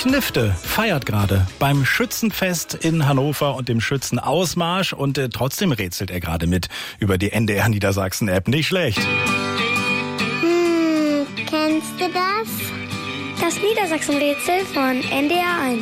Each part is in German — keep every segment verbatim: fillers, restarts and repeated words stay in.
Knifte feiert gerade beim Schützenfest in Hannover und dem Schützenausmarsch und äh, trotzdem rätselt er gerade mit über die N D R Niedersachsen-App. Nicht schlecht. Hm, kennst du das? Das Niedersachsen-Rätsel von N D R eins.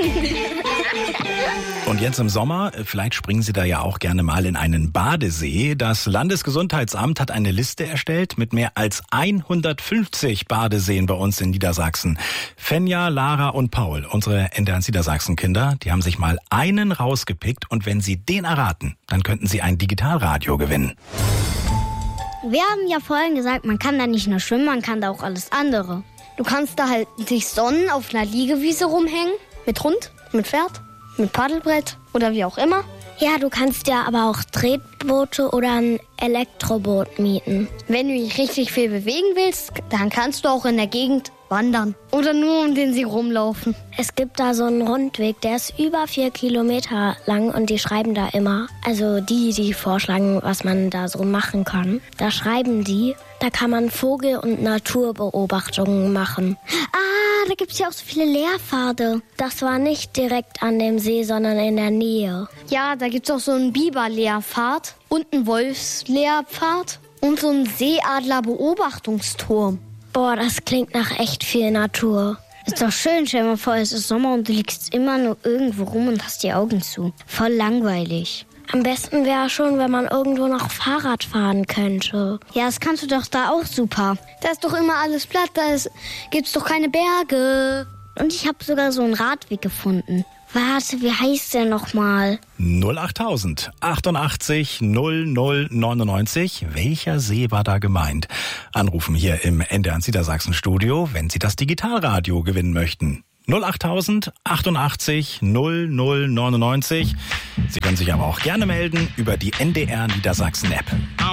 Und jetzt im Sommer, vielleicht springen Sie da ja auch gerne mal in einen Badesee. Das Landesgesundheitsamt hat eine Liste erstellt mit mehr als hundertfünfzig Badeseen bei uns in Niedersachsen. Fenja, Lara und Paul, unsere N D R Niedersachsen-Kinder, die haben sich mal einen rausgepickt und wenn Sie den erraten, dann könnten Sie ein Digitalradio gewinnen. Wir haben ja vorhin gesagt, man kann da nicht nur schwimmen, man kann da auch alles andere. Du kannst da halt dich sonnen, auf einer Liegewiese rumhängen, mit Hund, mit Pferd, mit Paddelbrett oder wie auch immer. Ja, du kannst ja aber auch Tretboote oder ein Elektroboot mieten. Wenn du dich richtig viel bewegen willst, dann kannst du auch in der Gegend wandern oder nur um den See rumlaufen. Es gibt da so einen Rundweg, der ist über vier Kilometer lang und die schreiben da immer, also die, die vorschlagen, was man da so machen kann, da schreiben die, da kann man Vogel- und Naturbeobachtungen machen. Ah, da gibt's ja auch so viele Lehrpfade. Das war nicht direkt an dem See, sondern in der Nähe. Ja, da gibt's auch so einen Biberlehrpfad und einen Wolfslehrpfad und so einen Seeadlerbeobachtungsturm. Boah, das klingt nach echt viel Natur. Ist doch schön, stell dir mal vor, es ist Sommer und du liegst immer nur irgendwo rum und hast die Augen zu. Voll langweilig. Am besten wäre schon, wenn man irgendwo noch Fahrrad fahren könnte. Ja, das kannst du doch da auch super. Da ist doch immer alles platt, da ist, gibt's doch keine Berge. Und ich habe sogar so einen Radweg gefunden. Warte, wie heißt der nochmal? null achttausend achtundachtzig null null neunundneunzig. Welcher See war da gemeint? Anrufen hier im N D R Niedersachsen Studio, wenn Sie das Digitalradio gewinnen möchten. null achttausend achtundachtzig null null neunundneunzig. Sie können sich aber auch gerne melden über die N D R Niedersachsen App.